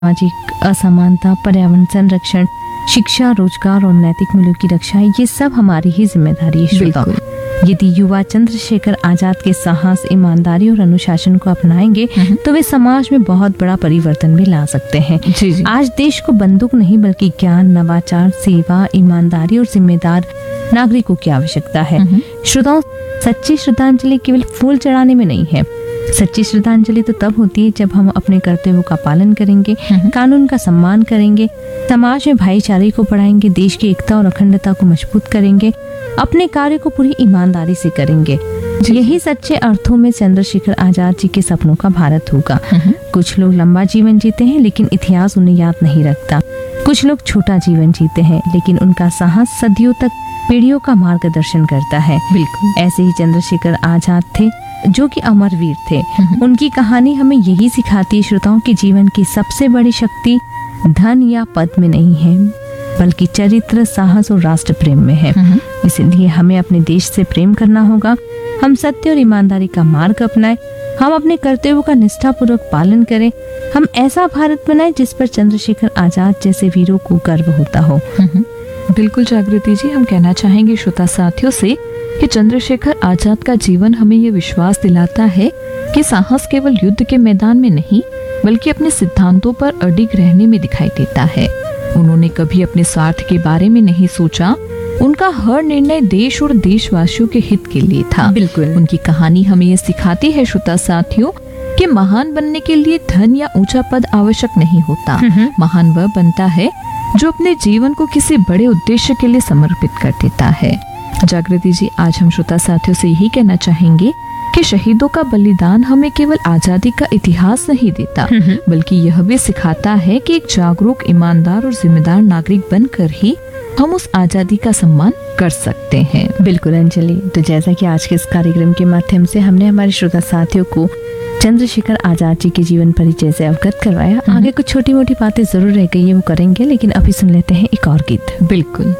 सामाजिक असमानता, पर्यावरण संरक्षण, शिक्षा, रोजगार और नैतिक मूल्यों की रक्षा, ये सब हमारी ही जिम्मेदारी है श्रोताओं। यदि युवा चंद्रशेखर आजाद के साहस, ईमानदारी और अनुशासन को अपनाएंगे तो वे समाज में बहुत बड़ा परिवर्तन भी ला सकते हैं। जी। आज देश को बंदूक नहीं बल्कि ज्ञान, नवाचार, सेवा, ईमानदारी और जिम्मेदार नागरिकों की आवश्यकता है। श्रोताओं, सच्ची श्रद्धांजलि केवल फूल चढ़ाने में नहीं है। सच्ची श्रद्धांजलि तो तब होती है जब हम अपने कर्तव्यों का पालन करेंगे, कानून का सम्मान करेंगे, समाज में भाईचारे को बढ़ाएंगे, देश की एकता और अखंडता को मजबूत करेंगे, अपने कार्य को पूरी ईमानदारी से करेंगे। यही सच्चे अर्थों में चंद्रशेखर आजाद जी के सपनों का भारत होगा। कुछ लोग लंबा जीवन जीते हैं लेकिन इतिहास उन्हें याद नहीं रखता। कुछ लोग छोटा जीवन जीते हैं लेकिन उनका साहस सदियों तक पीढ़ियों का मार्गदर्शन करता है। बिल्कुल ऐसे ही चंद्रशेखर आजाद थे जो कि अमर वीर थे। उनकी कहानी हमें यही सिखाती है श्रोताओं की जीवन की सबसे बड़ी शक्ति धन या पद में नहीं है बल्कि चरित्र, साहस और राष्ट्र प्रेम में है। इसलिए हमें अपने देश से प्रेम करना होगा। हम सत्य और ईमानदारी का मार्ग अपनाएं, हम अपने कर्तव्यों का निष्ठापूर्वक पालन करें, हम ऐसा भारत बनाएं जिस पर चंद्रशेखर आजाद जैसे वीरों को गर्व होता हो। बिल्कुल जागृति जी, हम कहना चाहेंगे श्रोता साथियों से कि चंद्रशेखर आजाद का जीवन हमें ये विश्वास दिलाता है कि साहस केवल युद्ध के मैदान में नहीं बल्कि अपने सिद्धांतों पर अडिग रहने में दिखाई देता है। उन्होंने कभी अपने स्वार्थ के बारे में नहीं सोचा। उनका हर निर्णय देश और देशवासियों के हित के लिए था। बिल्कुल। उनकी कहानी हमें ये सिखाती है श्रोता साथियों कि महान बनने के लिए धन या ऊंचा पद आवश्यक नहीं होता। महान वह बनता है जो अपने जीवन को किसी बड़े उद्देश्य के लिए समर्पित कर देता है। जागृति जी, आज हम श्रोता साथियों से यही कहना चाहेंगे कि शहीदों का बलिदान हमें केवल आजादी का इतिहास नहीं देता बल्कि यह भी सिखाता है कि एक जागरूक, ईमानदार और जिम्मेदार नागरिक बनकर ही हम उस आजादी का सम्मान कर सकते हैं। बिल्कुल अंजलि, तो जैसा कि आज के इस कार्यक्रम के माध्यम से हमने हमारे श्रोता साथियों को चंद्रशेखर आजाद जी के जीवन परिचय से अवगत करवाया, आगे कुछ छोटी मोटी बातें जरूर रह गई है वो करेंगे, लेकिन अभी सुन लेते हैं एक और गीत। बिल्कुल।